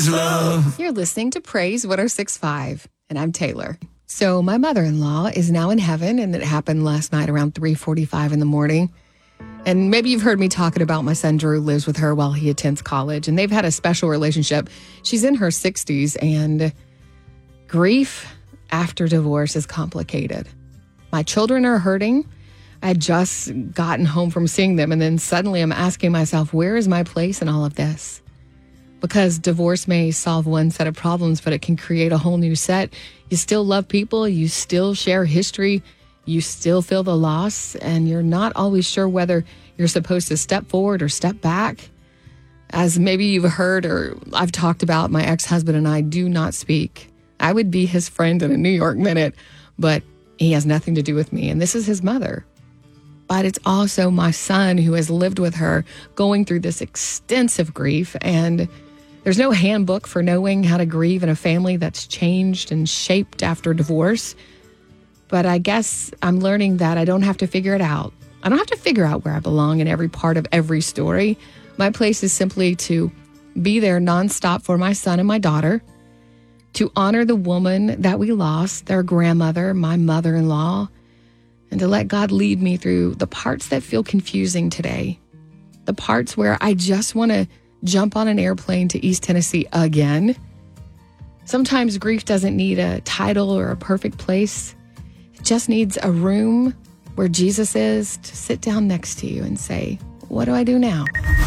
is love. You're listening to Praise 106.5, and I'm Taylor. So my mother-in-law is now in heaven, and it happened last night around 3:45 in the morning. And maybe you've heard me talking about my son Drew lives with her while he attends college, and they've had a special relationship. She's in her 60s, and grief after divorce is complicated. My children are hurting. I had just gotten home from seeing them, and then suddenly I'm asking myself, where is my place in all of this? Because divorce may solve one set of problems, but it can create a whole new set. You still love people, you still share history, you still feel the loss, and you're not always sure whether you're supposed to step forward or step back. As maybe you've heard or I've talked about, my ex-husband and I do not speak. I would be his friend in a New York minute, but he has nothing to do with me, and this is his mother. But it's also my son who has lived with her going through this extensive grief, and there's no handbook for knowing how to grieve in a family that's changed and shaped after divorce. But I guess I'm learning that I don't have to figure it out. I don't have to figure out where I belong in every part of every story. My place is simply to be there nonstop for my son and my daughter, to honor the woman that we lost, their grandmother, my mother-in-law, and to let God lead me through the parts that feel confusing today, the parts where I just want to jump on an airplane to East Tennessee again. Sometimes grief doesn't need a title or a perfect place. It just needs a room where Jesus is to sit down next to you and say, what do I do now?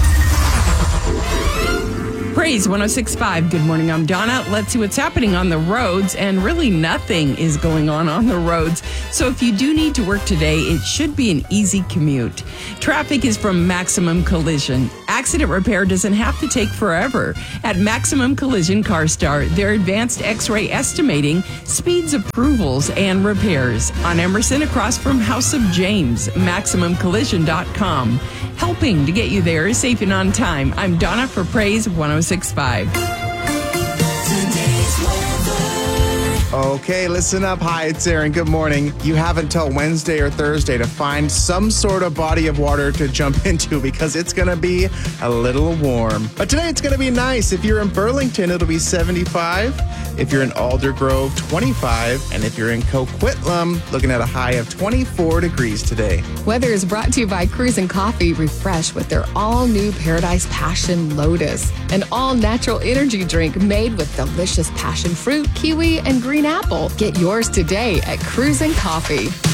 Praise 106.5. Good morning. I'm Donna. Let's see what's happening on the roads. And really nothing is going on the roads. So if you do need to work today, it should be an easy commute. Traffic is from Maximum Collision. Accident repair doesn't have to take forever. At Maximum Collision CarStar, their advanced X-ray estimating speeds approvals and repairs. On Emerson across from House of James, MaximumCollision.com. Helping to get you there safe and on time. I'm Donna for Praise 106.5. Okay, listen up. Hi, it's Aaron. Good morning. You have until Wednesday or Thursday to find some sort of body of water to jump into because it's going to be a little warm. But today it's going to be nice. If you're in Burlington, it'll be 75. If you're in Aldergrove, 25. And if you're in Coquitlam, looking at a high of 24 degrees today. Weather is brought to you by Cruisin' Coffee. Refresh with their all-new Paradise Passion Lotus, an all-natural energy drink made with delicious passion fruit, kiwi, and green apple. Get yours today at Cruisin' Coffee.